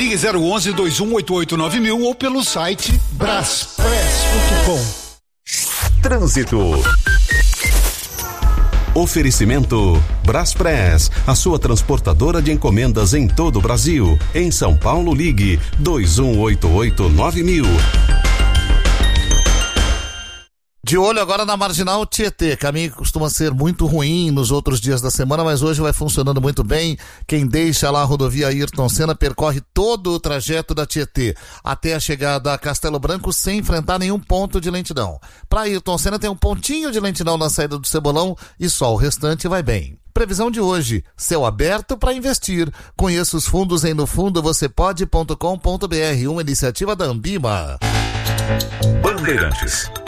Ligue 011-2188-9000 ou pelo site braspress.com. Trânsito. Oferecimento Braspress, a sua transportadora de encomendas em todo o Brasil. Em São Paulo, ligue 2188-9000. De olho agora na Marginal Tietê, caminho que costuma ser muito ruim nos outros dias da semana, mas hoje vai funcionando muito bem. Quem deixa lá a rodovia Ayrton Senna percorre todo o trajeto da Tietê até a chegada a Castelo Branco sem enfrentar nenhum ponto de lentidão. Para Ayrton Senna tem um pontinho de lentidão na saída do Cebolão e só o restante vai bem. Previsão de hoje, céu aberto para investir. Conheça os fundos em nofundovocêpode.com.br, uma iniciativa da Ambima. Bandeirantes.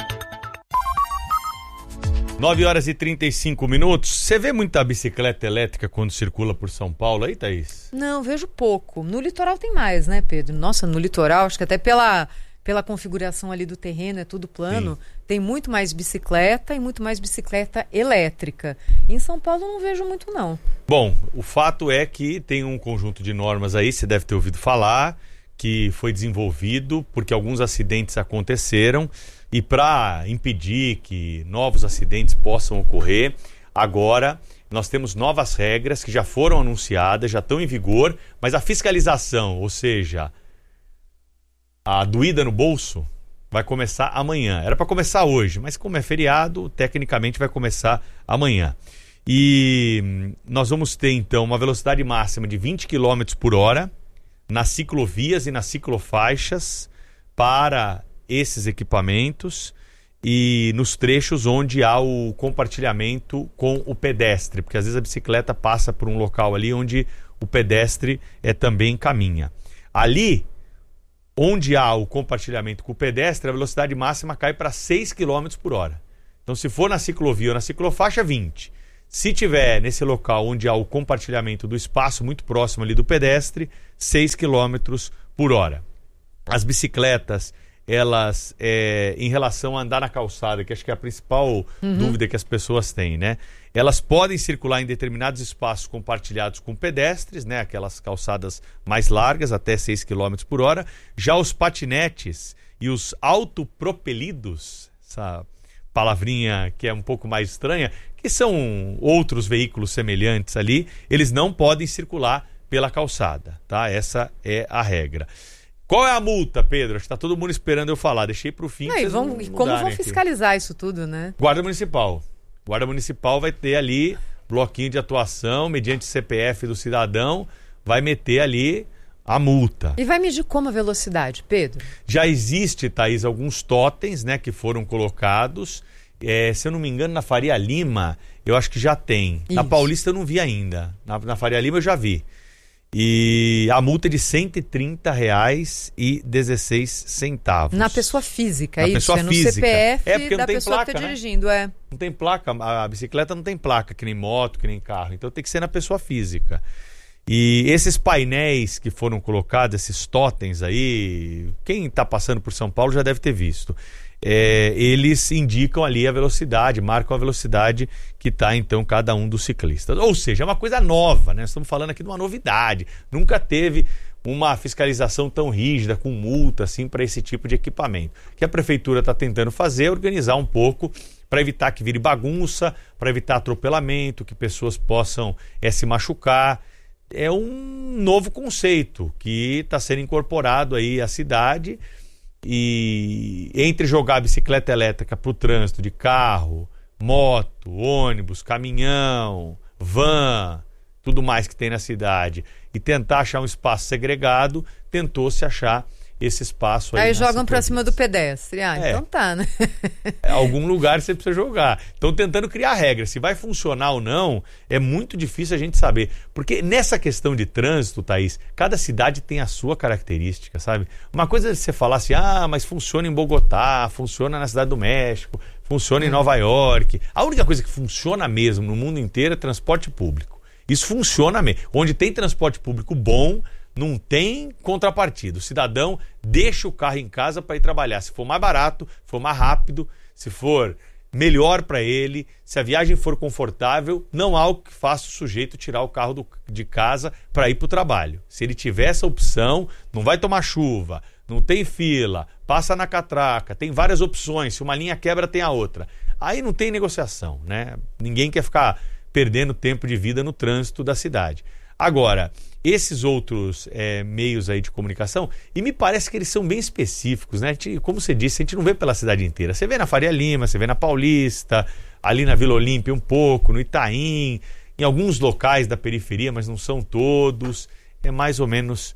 9h35. Você vê muita bicicleta elétrica quando circula por São Paulo aí, Thaís? Não, vejo pouco. No litoral tem mais, né, Pedro? Nossa, no litoral, acho que até pela configuração ali do terreno, é tudo plano, sim, tem muito mais bicicleta e muito mais bicicleta elétrica. Em São Paulo eu não vejo muito, não. Bom, o fato é que tem um conjunto de normas aí, você deve ter ouvido falar, que foi desenvolvido porque alguns acidentes aconteceram. E para impedir que novos acidentes possam ocorrer, agora nós temos novas regras que já foram anunciadas, já estão em vigor, mas a fiscalização, ou seja, a doída no bolso, vai começar amanhã. Era para começar hoje, mas como é feriado, tecnicamente vai começar amanhã. E nós vamos ter então uma velocidade máxima de 20 km por hora nas ciclovias e nas ciclofaixas para esses equipamentos e nos trechos onde há o compartilhamento com o pedestre, porque às vezes a bicicleta passa por um local ali onde o pedestre também caminha. Ali, onde há o compartilhamento com o pedestre, a velocidade máxima cai para 6 km por hora. Então, se for na ciclovia ou na ciclofaixa, 20. Se tiver nesse local onde há o compartilhamento do espaço muito próximo ali do pedestre, 6 km por hora. As bicicletas, elas, em relação a andar na calçada, que acho que é a principal dúvida que as pessoas têm, né? Elas podem circular em determinados espaços compartilhados com pedestres, né? Aquelas calçadas mais largas, até 6 km por hora. Já os patinetes e os autopropelidos, essa palavrinha que é um pouco mais estranha, que são outros veículos semelhantes ali, eles não podem circular pela calçada, tá? Essa é a regra. Qual é a multa, Pedro? Acho que está todo mundo esperando eu falar. Deixei para o fim. Como vão fiscalizar isso tudo, né? Guarda Municipal. Guarda Municipal vai ter ali bloquinho de atuação, mediante CPF do cidadão, vai meter ali a multa. E vai medir como a velocidade, Pedro? Já existe, Thaís, alguns totens, né, que foram colocados. Se eu não me engano, na Faria Lima, eu acho que já tem. Isso. Na Paulista eu não vi ainda. Na Faria Lima eu já vi. E a multa é de R$130,16. Na pessoa física, na isso? Pessoa no física. CPF da pessoa placa, que está né? dirigindo, Não tem placa, a bicicleta não tem placa, que nem moto, que nem carro. Então tem que ser na pessoa física. E esses painéis que foram colocados, esses totens aí, quem está passando por São Paulo já deve ter visto. Eles indicam ali a velocidade, marcam a velocidade que está então cada um dos ciclistas. Ou seja, é uma coisa nova, né? Estamos falando aqui de uma novidade. Nunca teve uma fiscalização tão rígida, com multa assim, para esse tipo de equipamento. O que a prefeitura está tentando fazer é organizar um pouco para evitar que vire bagunça, para evitar atropelamento, que pessoas possam se machucar. É um novo conceito que está sendo incorporado aí à cidade. E entre jogar a bicicleta elétrica para o trânsito de carro, moto, ônibus, caminhão, van, tudo mais que tem na cidade, e tentar achar um espaço segregado, tentou-se achar esse espaço aí. Aí jogam pra cima do pedestre. Então tá, né? Algum lugar você precisa jogar. Estão tentando criar regras. Se vai funcionar ou não, é muito difícil a gente saber. Porque nessa questão de trânsito, Thaís, cada cidade tem a sua característica, sabe? Uma coisa é você falar assim, mas funciona em Bogotá, funciona na Cidade do México, funciona em Nova York. A única coisa que funciona mesmo no mundo inteiro é transporte público. Isso funciona mesmo. Onde tem transporte público bom, não tem contrapartida. O cidadão deixa o carro em casa para ir trabalhar. Se for mais barato, for mais rápido, se for melhor para ele. Se a viagem for confortável, não há o que faça o sujeito tirar o carro de casa para ir para o trabalho. Se ele tiver essa opção, não vai tomar chuva, não tem fila, passa na catraca, tem várias opções. Se uma linha quebra, tem a outra. Aí não tem negociação, né? Ninguém quer ficar perdendo tempo de vida no trânsito da cidade. Agora, esses outros meios aí de comunicação, e me parece que eles são bem específicos, né? Como você disse, a gente não vê pela cidade inteira. Você vê na Faria Lima, você vê na Paulista, ali na Vila Olímpia um pouco, no Itaim, em alguns locais da periferia, mas não são todos. É mais ou menos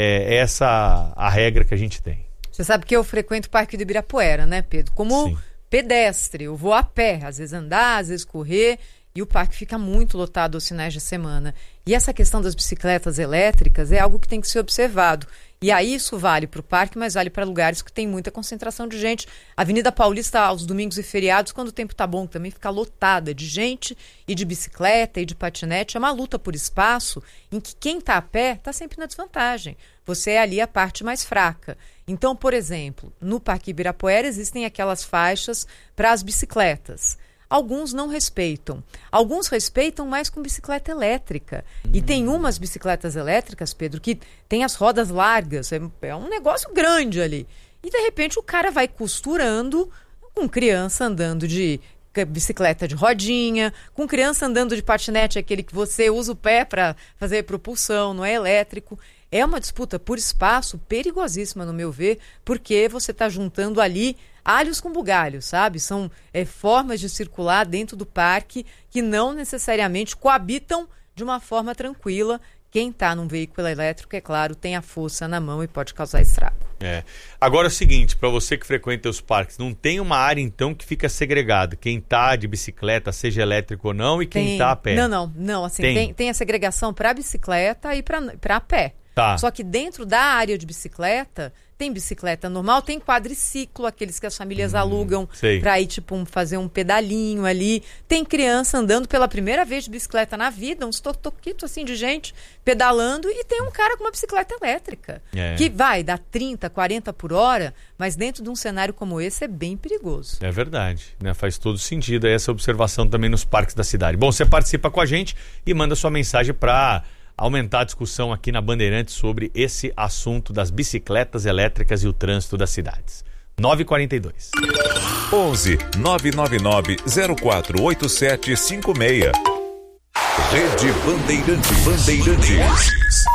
essa a regra que a gente tem. Você sabe que eu frequento o Parque do Ibirapuera, né, Pedro? Como Sim. pedestre, eu vou a pé, às vezes andar, às vezes correr, e o parque fica muito lotado aos finais de semana. E essa questão das bicicletas elétricas é algo que tem que ser observado. E aí isso vale para o parque, mas vale para lugares que tem muita concentração de gente. A Avenida Paulista, aos domingos e feriados, quando o tempo tá bom, também fica lotada de gente e de bicicleta e de patinete. É uma luta por espaço em que quem está a pé está sempre na desvantagem. Você é ali a parte mais fraca. Então, por exemplo, no Parque Ibirapuera existem aquelas faixas para as bicicletas. Alguns não respeitam. Alguns respeitam mais com bicicleta elétrica. E tem umas bicicletas elétricas, Pedro, que tem as rodas largas. É um negócio grande ali. E, de repente, o cara vai costurando com criança andando de bicicleta de rodinha, com criança andando de patinete, aquele que você usa o pé para fazer propulsão, não é elétrico. É uma disputa por espaço perigosíssima, no meu ver, porque você está juntando ali alhos com bugalhos, sabe? São formas de circular dentro do parque que não necessariamente coabitam de uma forma tranquila. Quem está num veículo elétrico, é claro, tem a força na mão e pode causar estrago. Agora é o seguinte, para você que frequenta os parques, não tem uma área então que fica segregada. Quem está de bicicleta, seja elétrico ou não, e quem está a pé. Não, assim, tem a segregação para bicicleta e para a pé. Tá. Só que dentro da área de bicicleta, tem bicicleta normal, tem quadriciclo, aqueles que as famílias alugam para ir, fazer um pedalinho ali. Tem criança andando pela primeira vez de bicicleta na vida, uns toquitos assim de gente pedalando, e tem um cara com uma bicicleta elétrica, que vai dar 30, 40 por hora, mas dentro de um cenário como esse é bem perigoso. É verdade, né? Faz todo sentido essa observação também nos parques da cidade. Bom, você participa com a gente e manda sua mensagem para aumentar a discussão aqui na Bandeirantes sobre esse assunto das bicicletas elétricas e o trânsito das cidades. 9h42. 11 999 048756. Rede Bandeirantes. Bandeirantes.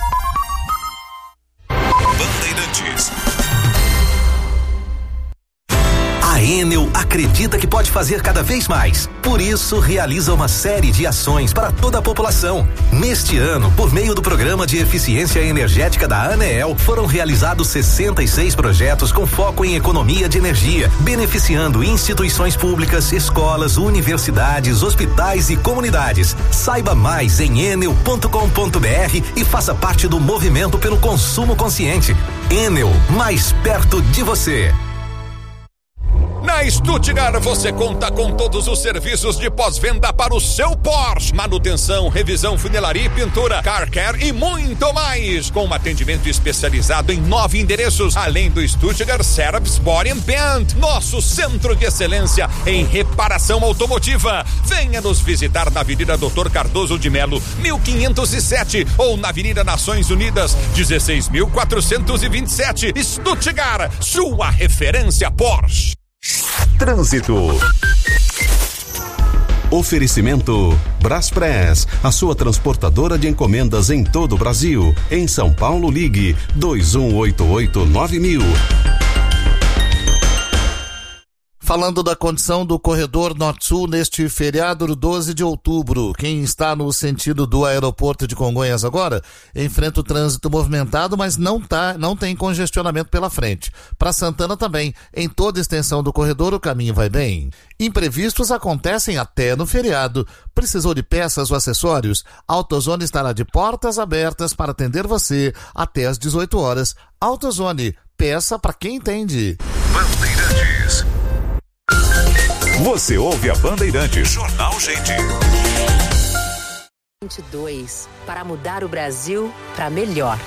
A Enel acredita que pode fazer cada vez mais. Por isso, realiza uma série de ações para toda a população. Neste ano, por meio do Programa de Eficiência Energética da ANEEL, foram realizados 66 projetos com foco em economia de energia, beneficiando instituições públicas, escolas, universidades, hospitais e comunidades. Saiba mais em enel.com.br e faça parte do movimento pelo consumo consciente. Enel, mais perto de você. Na Stuttgart você conta com todos os serviços de pós-venda para o seu Porsche. Manutenção, revisão, funilaria e pintura, car care e muito mais. Com um atendimento especializado em 9 endereços, além do Stuttgart Service Body and Paint, nosso centro de excelência em reparação automotiva. Venha nos visitar na Avenida Dr. Cardoso de Melo, 1507, ou na Avenida Nações Unidas, 16.427. Stuttgart, sua referência Porsche. Trânsito. Oferecimento Braspress, a sua transportadora de encomendas em todo o Brasil. Em São Paulo, ligue 2188-9000. Falando da condição do corredor Norte-Sul neste feriado do 12 de outubro. Quem está no sentido do aeroporto de Congonhas agora enfrenta o trânsito movimentado, mas não tem congestionamento pela frente. Para Santana também, em toda a extensão do corredor o caminho vai bem. Imprevistos acontecem até no feriado. Precisou de peças ou acessórios? A AutoZone estará de portas abertas para atender você até às 18 horas. AutoZone, peça para quem entende. Bandeirantes. Você ouve a Bandeirantes. Jornal Gente. 22 para mudar o Brasil para melhor.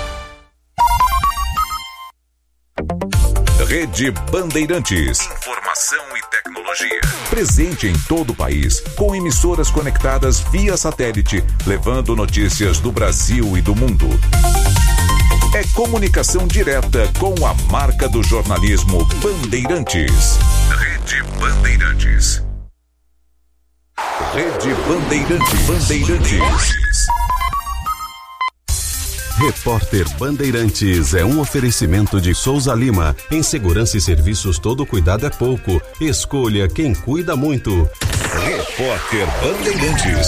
Rede Bandeirantes. Informação informação e tecnologia. Presente em todo o país, com emissoras conectadas via satélite, levando notícias do Brasil e do mundo. É comunicação direta com a marca do jornalismo Bandeirantes. Rede Bandeirantes. Rede Bandeirantes. Repórter Bandeirantes é um oferecimento de Souza Lima. Em segurança e serviços, todo cuidado é pouco. Escolha quem cuida muito. Repórter Bandeirantes.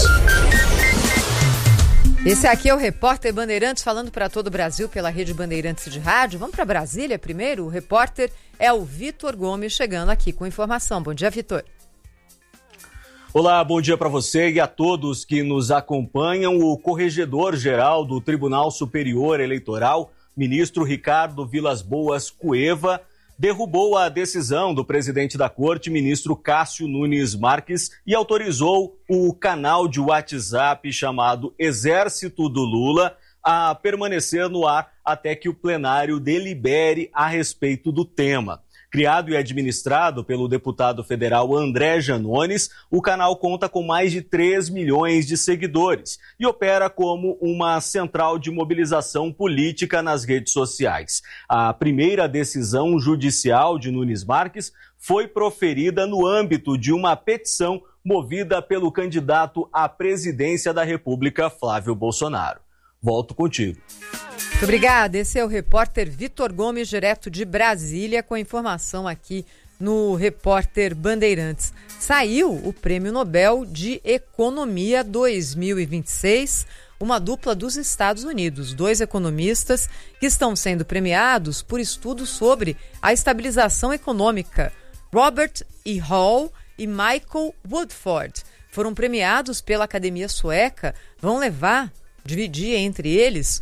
Esse aqui é o Repórter Bandeirantes falando para todo o Brasil pela Rede Bandeirantes de Rádio. Vamos para Brasília primeiro. O repórter é o Vitor Gomes chegando aqui com informação. Bom dia, Vitor. Olá, bom dia para você e a todos que nos acompanham. O corregedor-geral do Tribunal Superior Eleitoral, ministro Ricardo Vilas Boas Cueva, derrubou a decisão do presidente da Corte, ministro Cássio Nunes Marques, e autorizou o canal de WhatsApp chamado Exército do Lula a permanecer no ar até que o plenário delibere a respeito do tema. Criado e administrado pelo deputado federal André Janones, o canal conta com mais de 3 milhões de seguidores e opera como uma central de mobilização política nas redes sociais. A primeira decisão judicial de Nunes Marques foi proferida no âmbito de uma petição movida pelo candidato à presidência da República, Flávio Bolsonaro. Volto contigo. Muito obrigada. Esse é o repórter Vitor Gomes, direto de Brasília, com a informação aqui no Repórter Bandeirantes. Saiu o Prêmio Nobel de Economia 2026, uma dupla dos Estados Unidos, 2 economistas que estão sendo premiados por estudos sobre a estabilização econômica. Robert E. Hall e Michael Woodford foram premiados pela Academia Sueca, vão dividir entre eles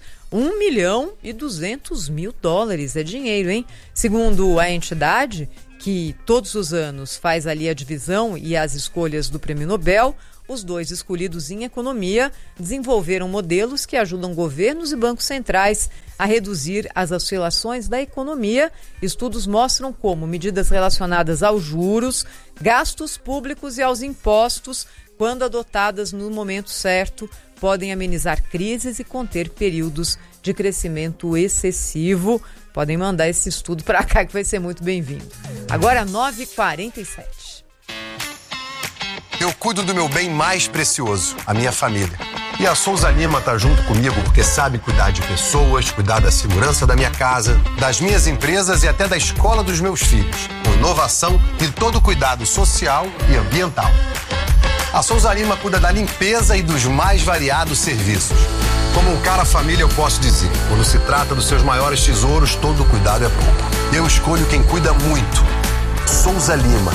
$1.200.000. É dinheiro, hein? Segundo a entidade, que todos os anos faz ali a divisão e as escolhas do Prêmio Nobel, os 2 escolhidos em economia desenvolveram modelos que ajudam governos e bancos centrais a reduzir as oscilações da economia. Estudos mostram como medidas relacionadas aos juros, gastos públicos e aos impostos, quando adotadas no momento certo, podem amenizar crises e conter períodos de crescimento excessivo. Podem mandar esse estudo para cá que vai ser muito bem-vindo. Agora 9h47. Eu cuido do meu bem mais precioso, a minha família. E a Souza Lima tá junto comigo porque sabe cuidar de pessoas, cuidar da segurança da minha casa, das minhas empresas e até da escola dos meus filhos, com inovação e todo cuidado social e ambiental. A Souza Lima cuida da limpeza e dos mais variados serviços. Como um cara família, eu posso dizer, quando se trata dos seus maiores tesouros, todo cuidado é pouco. Eu escolho quem cuida muito. Souza Lima.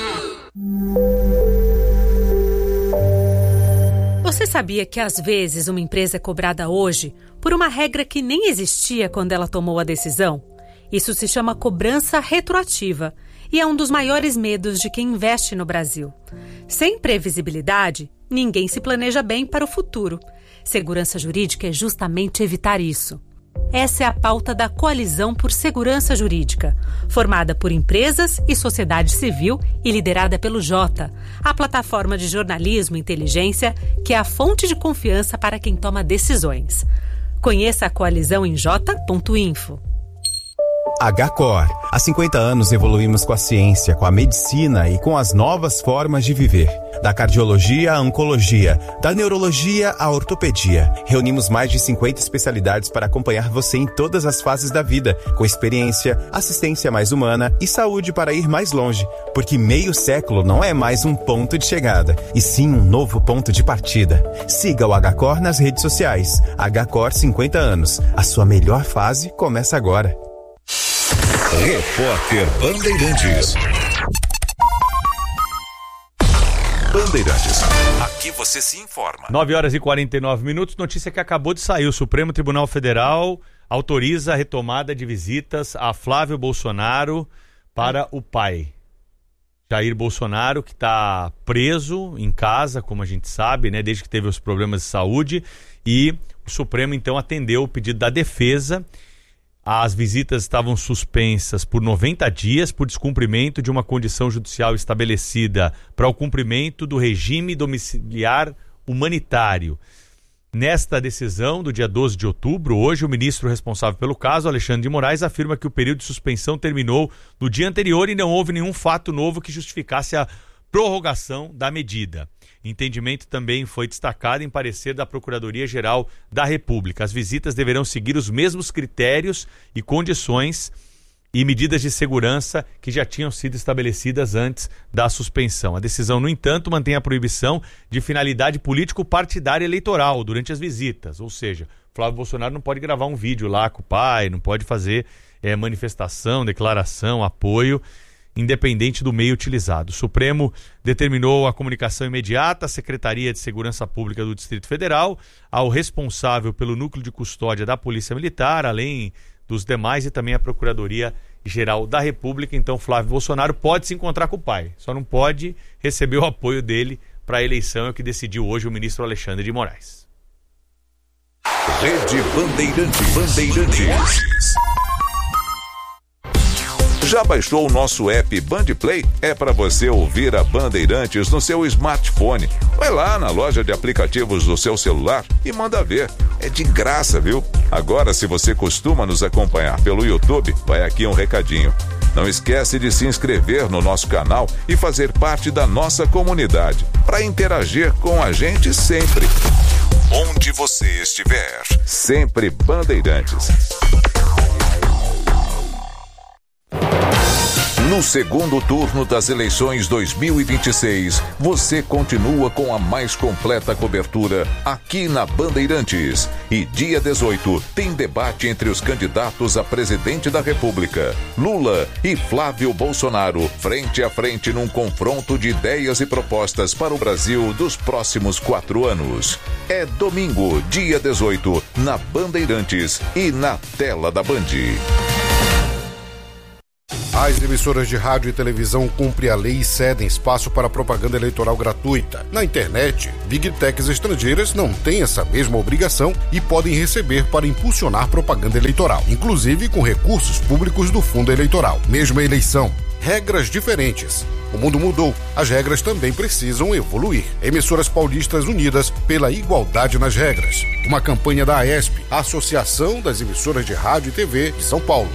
Você sabia que às vezes uma empresa é cobrada hoje por uma regra que nem existia quando ela tomou a decisão? Isso se chama cobrança retroativa e é um dos maiores medos de quem investe no Brasil. Sem previsibilidade, ninguém se planeja bem para o futuro. Segurança jurídica é justamente evitar isso. Essa é a pauta da Coalizão por Segurança Jurídica, formada por empresas e sociedade civil e liderada pelo Jota, a plataforma de jornalismo e inteligência que é a fonte de confiança para quem toma decisões. Conheça a coalizão em j.info. HCOR. Há 50 anos evoluímos com a ciência, com a medicina e com as novas formas de viver. Da cardiologia à oncologia, da neurologia à ortopedia. Reunimos mais de 50 especialidades para acompanhar você em todas as fases da vida, com experiência, assistência mais humana e saúde para ir mais longe. Porque meio século não é mais um ponto de chegada, e sim um novo ponto de partida. Siga o HCOR nas redes sociais. HCOR 50 anos. A sua melhor fase começa agora. Repórter Bandeirantes. Bandeirantes. Aqui você se informa. 9h49. Notícia que acabou de sair. O Supremo Tribunal Federal autoriza a retomada de visitas a Flávio Bolsonaro para o pai. Jair Bolsonaro, que está preso em casa, como a gente sabe, né, desde que teve os problemas de saúde. E o Supremo, então, atendeu o pedido da defesa. As visitas estavam suspensas por 90 dias por descumprimento de uma condição judicial estabelecida para o cumprimento do regime domiciliar humanitário. Nesta decisão do dia 12 de outubro, hoje o ministro responsável pelo caso, Alexandre de Moraes, afirma que o período de suspensão terminou no dia anterior e não houve nenhum fato novo que justificasse a prorrogação da medida. Entendimento também foi destacado em parecer da Procuradoria-Geral da República. As visitas deverão seguir os mesmos critérios e condições e medidas de segurança que já tinham sido estabelecidas antes da suspensão. A decisão, no entanto, mantém a proibição de finalidade político-partidária eleitoral durante as visitas. Ou seja, Flávio Bolsonaro não pode gravar um vídeo lá com o pai, não pode fazer manifestação, declaração, apoio, independente do meio utilizado. O Supremo determinou a comunicação imediata à Secretaria de Segurança Pública do Distrito Federal, ao responsável pelo núcleo de custódia da Polícia Militar, além dos demais, e também a Procuradoria-Geral da República. Então, Flávio Bolsonaro pode se encontrar com o pai, só não pode receber o apoio dele para a eleição, é o que decidiu hoje o ministro Alexandre de Moraes. Rede Bandeirantes. Já baixou o nosso app Bandplay? É para você ouvir a Bandeirantes no seu smartphone. Vai lá na loja de aplicativos do seu celular e manda ver. É de graça, viu? Agora, se você costuma nos acompanhar pelo YouTube, vai aqui um recadinho. Não esquece de se inscrever no nosso canal e fazer parte da nossa comunidade, para interagir com a gente sempre. Onde você estiver, sempre Bandeirantes. No segundo turno das eleições 2026, você continua com a mais completa cobertura aqui na Bandeirantes. E dia 18 tem debate entre os candidatos a presidente da República, Lula e Flávio Bolsonaro, frente a frente num confronto de ideias e propostas para o Brasil dos próximos 4 anos. É domingo, dia 18, na Bandeirantes e na tela da Band. As emissoras de rádio e televisão cumprem a lei e cedem espaço para propaganda eleitoral gratuita. Na internet, Big Techs estrangeiras não têm essa mesma obrigação e podem receber para impulsionar propaganda eleitoral, inclusive com recursos públicos do fundo eleitoral. Mesma eleição, regras diferentes. O mundo mudou, as regras também precisam evoluir. Emissoras paulistas unidas pela igualdade nas regras. Uma campanha da AESP, a Associação das Emissoras de Rádio e TV de São Paulo.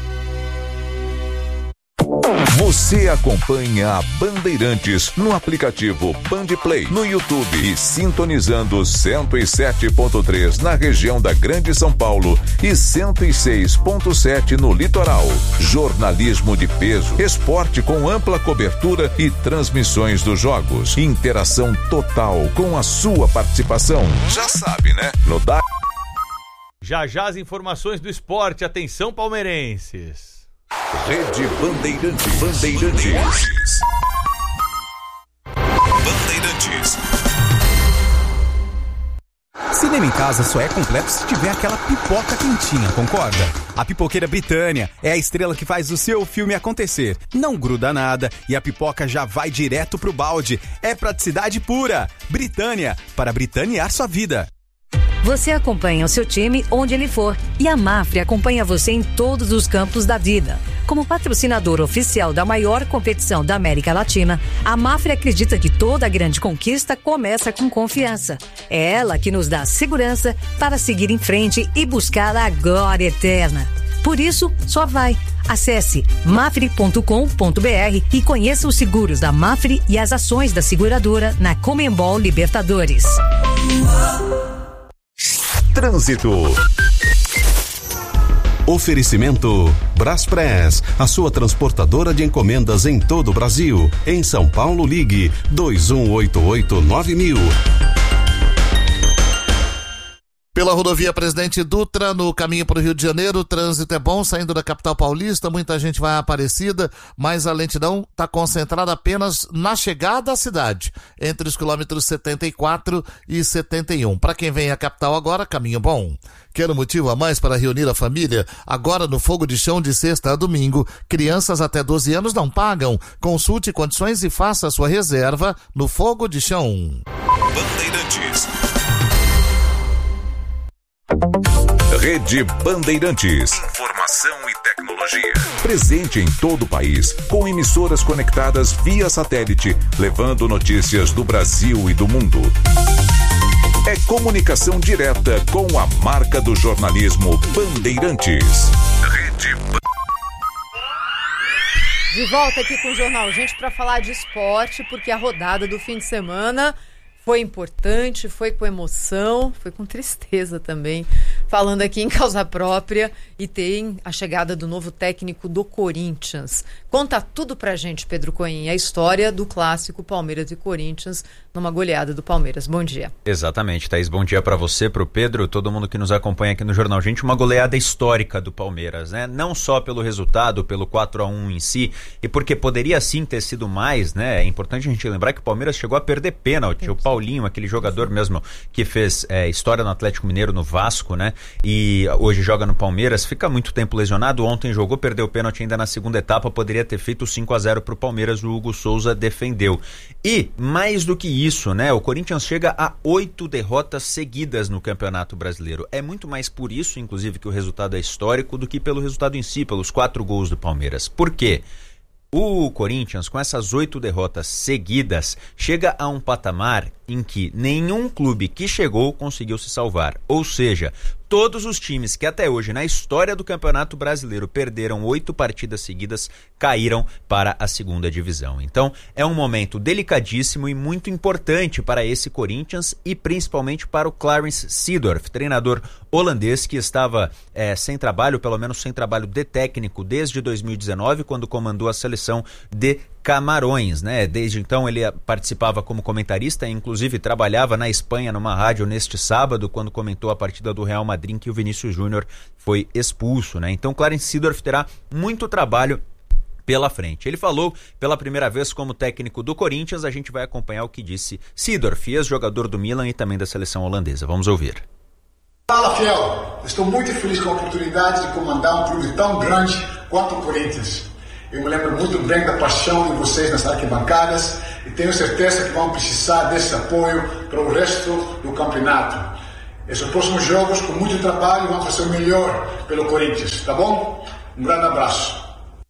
Você acompanha a Bandeirantes no aplicativo Bandplay, no YouTube e sintonizando 107.3 na região da Grande São Paulo e 106.7 no litoral. Jornalismo de peso, esporte com ampla cobertura e transmissões dos jogos. Interação total com a sua participação. Já sabe, né? Já as informações do esporte. Atenção, palmeirenses. Rede Bandeirantes. Cinema em casa só é completo se tiver aquela pipoca quentinha, concorda? A Pipoqueira Britânia é a estrela que faz o seu filme acontecer. Não gruda nada e a pipoca já vai direto pro balde. É praticidade pura. Britânia, para britanear sua vida. Você acompanha o seu time onde ele for e a Mafre acompanha você em todos os campos da vida. Como patrocinador oficial da maior competição da América Latina, a Mafre acredita que toda grande conquista começa com confiança. É ela que nos dá segurança para seguir em frente e buscar a glória eterna. Por isso, só vai. Acesse mafre.com.br e conheça os seguros da Mafre e as ações da seguradora na Conmebol Libertadores. Trânsito. Oferecimento Braspress, a sua transportadora de encomendas em todo o Brasil. Em São Paulo, ligue 2188-9000. Pela rodovia Presidente Dutra, no caminho para o Rio de Janeiro, o trânsito é bom, saindo da capital paulista, muita gente vai à Aparecida, mas a lentidão está concentrada apenas na chegada à cidade, entre os quilômetros 74 e 71. Para quem vem à capital agora, caminho bom. Quer um motivo a mais para reunir a família? Agora no Fogo de Chão de sexta a domingo, crianças até 12 anos não pagam. Consulte condições e faça a sua reserva no Fogo de Chão. Bandeirantes. Rede Bandeirantes. Informação e tecnologia. Presente em todo o país, com emissoras conectadas via satélite, levando notícias do Brasil e do mundo. É comunicação direta com a marca do jornalismo Bandeirantes. Rede De volta aqui com o Jornal Gente para falar de esporte, porque a rodada do fim de semana foi importante, foi com emoção, foi com tristeza também. Falando aqui em causa própria, e tem a chegada do novo técnico do Corinthians. Conta tudo pra gente, Pedro Cohen, a história do clássico Palmeiras e Corinthians numa goleada do Palmeiras. Bom dia. Exatamente, Thaís. Bom dia pra você, pro Pedro, todo mundo que nos acompanha aqui no Jornal Gente. Uma goleada histórica do Palmeiras, né? Não só pelo resultado, pelo 4-1 em si, e porque poderia sim ter sido mais, né? É importante a gente lembrar que o Palmeiras chegou a perder pênalti. O Paulinho, aquele jogador mesmo que fez história no Atlético Mineiro, no Vasco, né? E hoje joga no Palmeiras, fica muito tempo lesionado. Ontem jogou, perdeu o pênalti ainda na segunda etapa, poderia ter feito 5-0 pro Palmeiras, o Hugo Souza defendeu. E, mais do que isso, né? O Corinthians chega a 8 derrotas seguidas no Campeonato Brasileiro. É muito mais por isso, inclusive, que o resultado é histórico do que pelo resultado em si, pelos 4 gols do Palmeiras. Por quê? O Corinthians, com essas 8 derrotas seguidas, chega a um patamar em que nenhum clube que chegou conseguiu se salvar. Ou seja, todos os times que até hoje, na história do Campeonato Brasileiro, perderam 8 partidas seguidas, caíram para a segunda divisão. Então, é um momento delicadíssimo e muito importante para esse Corinthians e principalmente para o Clarence Seedorf, treinador holandês que estava sem trabalho, pelo menos sem trabalho de técnico, desde 2019, quando comandou a seleção de Camarões, né? Desde então ele participava como comentarista, inclusive trabalhava na Espanha numa rádio neste sábado, quando comentou a partida do Real Madrid, em que o Vinícius Júnior foi expulso, né? Então Clarence Seedorf terá muito trabalho pela frente. Ele falou pela primeira vez como técnico do Corinthians. A gente vai acompanhar o que disse Seedorf, ex-jogador do Milan e também da seleção holandesa. Vamos ouvir. Fala, Fiel. Estou muito feliz com a oportunidade de comandar um clube tão grande quanto o Corinthians. Eu me lembro muito bem da paixão de vocês nas arquibancadas e tenho certeza que vão precisar desse apoio para o resto do campeonato. Esses próximos jogos, com muito trabalho, vamos fazer o melhor pelo Corinthians, tá bom? Um grande abraço.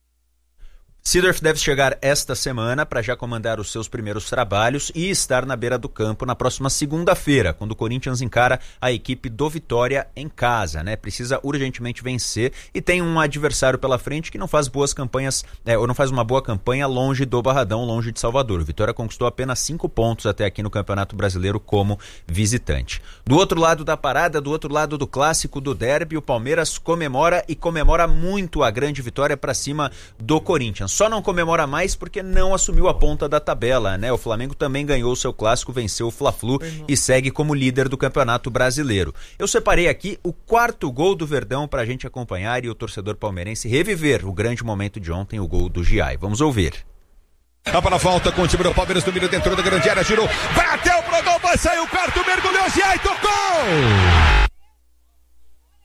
Seedorf deve chegar esta semana para já comandar os seus primeiros trabalhos e estar na beira do campo na próxima segunda-feira, quando o Corinthians encara a equipe do Vitória em casa, né? Precisa urgentemente vencer e tem um adversário pela frente que não faz boas campanhas, ou não faz uma boa campanha longe do Barradão, longe de Salvador. O Vitória conquistou apenas 5 pontos até aqui no Campeonato Brasileiro como visitante. Do outro lado da parada, do outro lado do clássico, do derby, o Palmeiras comemora e comemora muito a grande vitória para cima do Corinthians. Só não comemora mais porque não assumiu a ponta da tabela, né? O Flamengo também ganhou o seu clássico, venceu o Fla-Flu e segue como líder do Campeonato Brasileiro. Eu separei aqui o 4º gol do Verdão pra gente acompanhar e o torcedor palmeirense reviver o grande momento de ontem, o gol do Giai. Vamos ouvir. Tá para a volta com o time do Palmeiras, domina dentro da grande área, girou, bateu pro gol, vai sair o quarto, mergulhou, Giai, tocou!